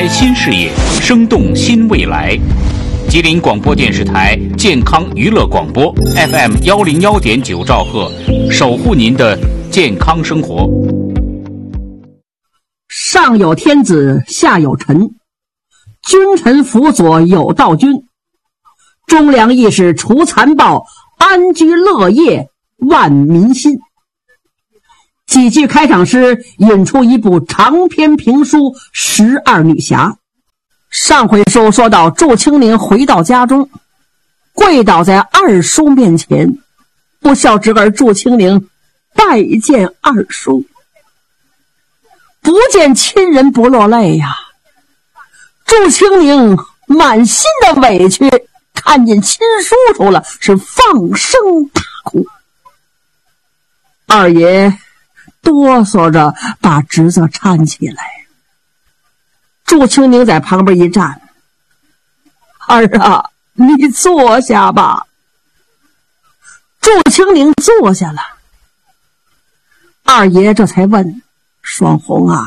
开新视野，生动新未来。吉林广播电视台健康娱乐广播 FM101.9兆赫，守护您的健康生活。 上有天子，下有臣，君臣辅佐有道君，忠良义士除残暴，安居乐业万民心。几句开场诗引出一部长篇评书《12女侠》。上回书说到祝清明回到家中，跪倒在二叔面前，不孝之儿祝清明拜见二叔，不见亲人不落泪呀。祝清明满心的委屈，看见亲叔叔了，是放声大哭。二爷哆嗦着把侄子搀起来，祝清明在旁边一站，儿啊，你坐下吧。祝清明坐下了，二爷这才问双红啊，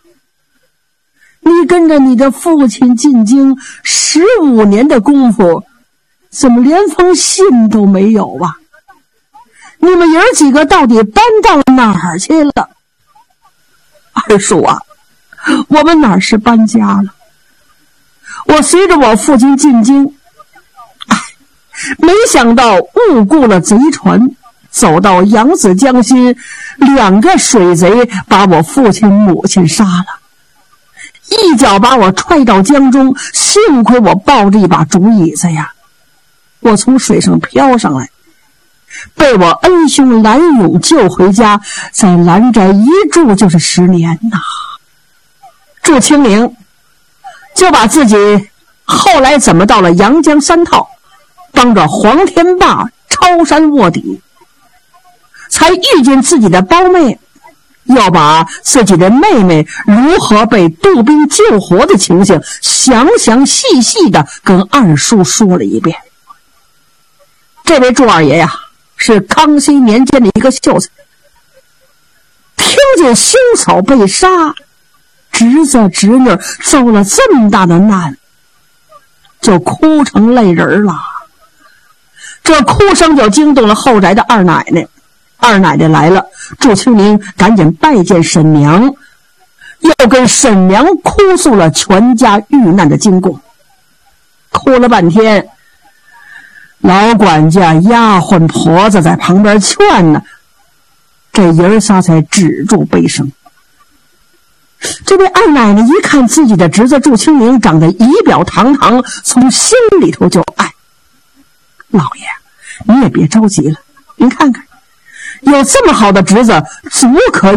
你跟着你的父亲进京15年的功夫，怎么连封信都没有啊？你们爷儿几个到底搬到哪儿去了？二叔啊，我们哪是搬家了？我随着我父亲进京，没想到误雇了贼船，走到扬子江心，2个水贼把我父亲母亲杀了，一脚把我踹到江中，幸亏我抱着一把竹椅子呀，我从水上飘上来，被我恩兄蓝勇救回家，在蓝宅一住就是10年呐。祝清明就把自己后来怎么到了阳江3套，帮着黄天霸抄山卧底，才遇见自己的胞妹，要把自己的妹妹如何被杜宾救活的情形详详细细的跟二叔说了一遍。这位祝二爷呀，是康熙年间的一个秀才，听见兄嫂被杀，侄子侄女受了这么大的难，就哭成泪人了。这哭声就惊动了后宅的二奶奶，二奶奶来了，祝清明赶紧拜见婶娘，又跟婶娘哭诉了全家遇难的经过。哭了半天，老管家丫鬟婆子在旁边劝呢，这爷儿仨才止住悲声。这位二奶奶一看自己的侄子祝清明长得仪表堂堂，从心里头就爱。老爷，你也别着急了，您看看，有这么好的侄子，足可